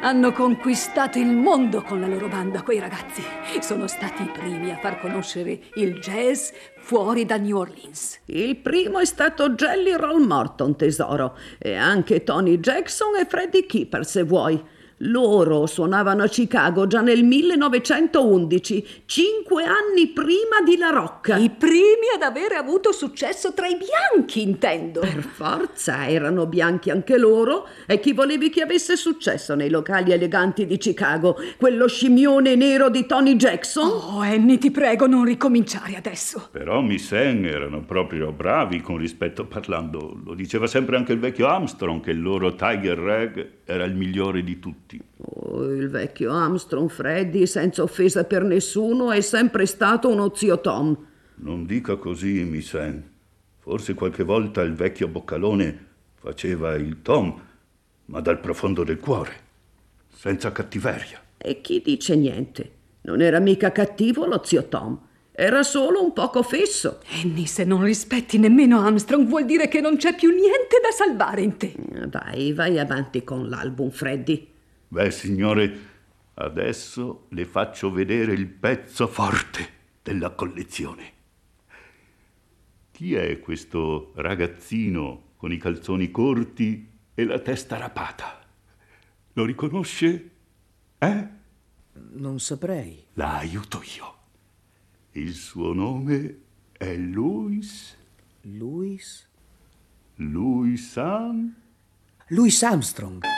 Hanno conquistato il mondo con la loro banda, quei ragazzi. Sono stati i primi a far conoscere il jazz fuori da New Orleans. Il primo è stato Jelly Roll Morton, tesoro, e anche Tony Jackson e Freddie Keeper, se vuoi. Loro suonavano a Chicago già nel 1911, 5 anni prima di La Rocca. I primi ad avere avuto successo tra i bianchi, intendo. Per forza, erano bianchi anche loro. E chi volevi che avesse successo nei locali eleganti di Chicago? Quello scimmione nero di Tony Jackson? Oh, Annie, ti prego, non ricominciare adesso. Però Miss Anne erano proprio bravi con rispetto parlando. Lo diceva sempre anche il vecchio Armstrong, che il loro Tiger Rag era il migliore di tutti. Oh, il vecchio Armstrong, Freddy, senza offesa per nessuno, è sempre stato uno zio Tom. Non dica così, Miss Anne. Forse qualche volta il vecchio Boccalone faceva il Tom, ma dal profondo del cuore, senza cattiveria. E chi dice niente? Non era mica cattivo lo zio Tom. Era solo un poco fesso. Annie, se non rispetti nemmeno Armstrong, vuol dire che non c'è più niente da salvare in te. Vai avanti con l'album, Freddy. Beh, signore, adesso le faccio vedere il pezzo forte della collezione. Chi è questo ragazzino con i calzoni corti e la testa rapata? Lo riconosce? Non saprei. La aiuto io. Il suo nome è Louis? Louis? Louis Louis Armstrong.